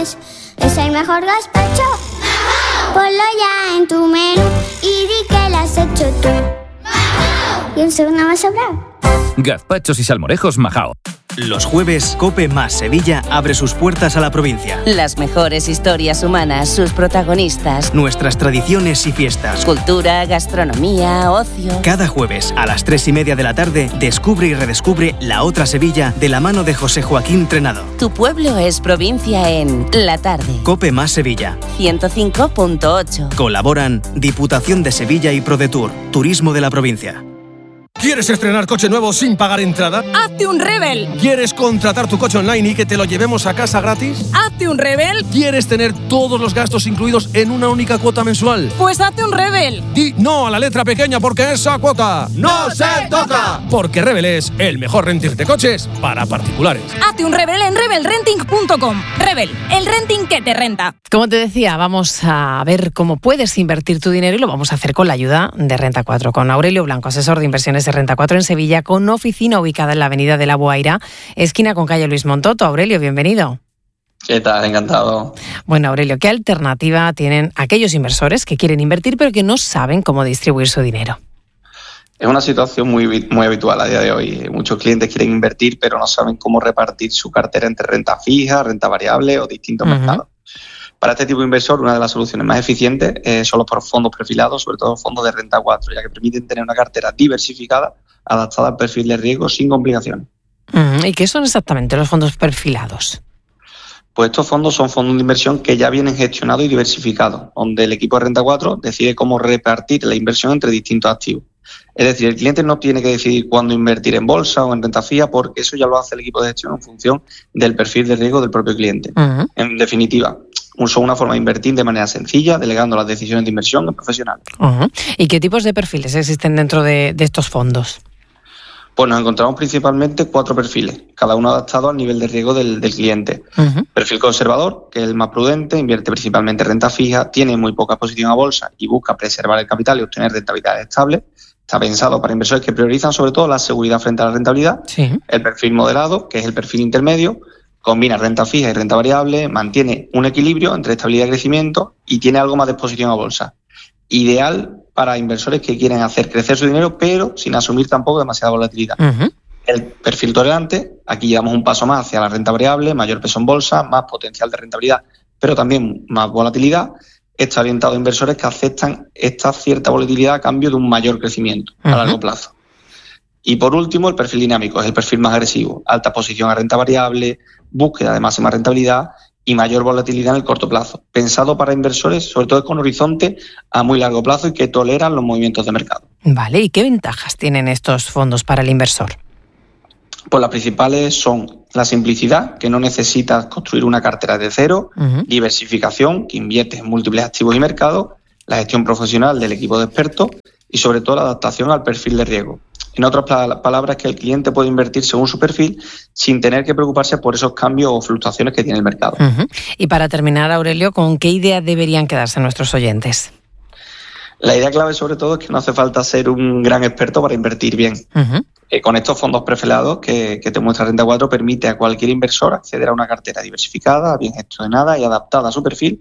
es el mejor gazpacho. Ponlo ya en tu menú y di que lo has hecho tú. Y un segundo más sobrado. Gazpachos y salmorejos Majao. Los jueves, COPE más Sevilla abre sus puertas a la provincia. Las mejores historias humanas, sus protagonistas. Nuestras tradiciones y fiestas. Cultura, gastronomía, ocio. Cada jueves, a las 3:30 de la tarde, descubre y redescubre la otra Sevilla de la mano de José Joaquín Trenado. Tu pueblo es provincia en La Tarde. COPE más Sevilla. 105.8. Colaboran Diputación de Sevilla y ProDetour, Turismo de la provincia. ¿Quieres estrenar coche nuevo sin pagar entrada? ¡Hazte un Rebel! ¿Quieres contratar tu coche online y que te lo llevemos a casa gratis? ¡Hazte un Rebel! ¿Quieres tener todos los gastos incluidos en una única cuota mensual? ¡Pues hazte un Rebel! Di no a la letra pequeña porque esa cuota ¡no se toca! Porque Rebel es el mejor renting de coches para particulares. Hazte un Rebel en rebelrenting.com. Rebel, el renting que te renta. Como te decía, vamos a ver cómo puedes invertir tu dinero y lo vamos a hacer con la ayuda de Renta 4, con Aurelio Blanco, asesor de inversiones de Renta 4 en Sevilla, con oficina ubicada en la avenida de la Boaira, esquina con calle Luis Montoto. Aurelio, bienvenido. ¿Qué tal? Encantado. Bueno, Aurelio, ¿qué alternativa tienen aquellos inversores que quieren invertir pero que no saben cómo distribuir su dinero? Es una situación muy habitual a día de hoy. Muchos clientes quieren invertir pero no saben cómo repartir su cartera entre renta fija, renta variable o distintos mercados. Para este tipo de inversor, una de las soluciones más eficientes son los fondos perfilados, sobre todo fondos de Renta 4, ya que permiten tener una cartera diversificada, adaptada al perfil de riesgo sin complicaciones. ¿Y qué son exactamente los fondos perfilados? Pues estos fondos son fondos de inversión que ya vienen gestionados y diversificados, donde el equipo de Renta 4 decide cómo repartir la inversión entre distintos activos. Es decir, el cliente no tiene que decidir cuándo invertir en bolsa o en renta fija, porque eso ya lo hace el equipo de gestión en función del perfil de riesgo del propio cliente. En definitiva, son una forma de invertir de manera sencilla, delegando las decisiones de inversión a profesionales. ¿Y qué tipos de perfiles existen dentro de estos fondos? Pues nos encontramos principalmente 4 perfiles, cada uno adaptado al nivel de riesgo del cliente. Perfil conservador, que es el más prudente, invierte principalmente en renta fija, tiene muy poca exposición a bolsa y busca preservar el capital y obtener rentabilidades estables. Está pensado para inversores que priorizan sobre todo la seguridad frente a la rentabilidad. El perfil moderado, que es el perfil intermedio, combina renta fija y renta variable, mantiene un equilibrio entre estabilidad y crecimiento y tiene algo más de exposición a bolsa. Ideal para inversores que quieren hacer crecer su dinero, pero sin asumir tampoco demasiada volatilidad. El perfil tolerante, aquí llevamos un paso más hacia la renta variable, mayor peso en bolsa, más potencial de rentabilidad, pero también más volatilidad. Está orientado a inversores que aceptan esta cierta volatilidad a cambio de un mayor crecimiento a largo plazo. Y por último, el perfil dinámico, es el perfil más agresivo, alta exposición a renta variable, búsqueda de máxima rentabilidad y mayor volatilidad en el corto plazo, pensado para inversores, sobre todo con horizonte a muy largo plazo y que toleran los movimientos de mercado. Vale, ¿y qué ventajas tienen estos fondos para el inversor? Pues las principales son la simplicidad, que no necesitas construir una cartera de cero, diversificación, que inviertes en múltiples activos y mercados, la gestión profesional del equipo de expertos y sobre todo la adaptación al perfil de riesgo. En otras palabras, que el cliente puede invertir según su perfil sin tener que preocuparse por esos cambios o fluctuaciones que tiene el mercado. Y para terminar, Aurelio, ¿con qué idea deberían quedarse nuestros oyentes? La idea clave sobre todo es que no hace falta ser un gran experto para invertir bien. Con estos fondos perfilados que te muestra Renta 4 permite a cualquier inversor acceder a una cartera diversificada, bien gestionada y adaptada a su perfil,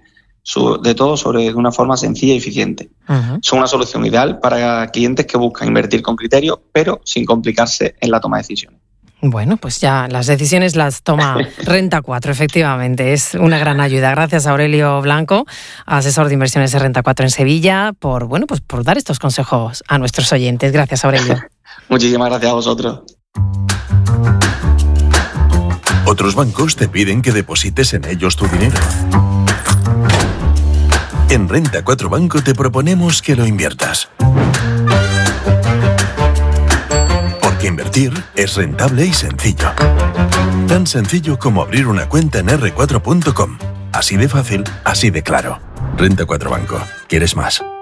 de una forma sencilla y eficiente. Son una solución ideal para clientes que buscan invertir con criterio, pero sin complicarse en la toma de decisiones. Bueno, pues ya las decisiones las toma Renta 4, efectivamente. Es una gran ayuda. Gracias a Aurelio Blanco, asesor de inversiones de Renta 4 en Sevilla, por dar estos consejos a nuestros oyentes. Gracias, Aurelio. Muchísimas gracias a vosotros. Otros bancos te piden que deposites en ellos tu dinero. En Renta 4 Banco te proponemos que lo inviertas. Porque invertir es rentable y sencillo. Tan sencillo como abrir una cuenta en r4.com. Así de fácil, así de claro. Renta 4 Banco. ¿Quieres más?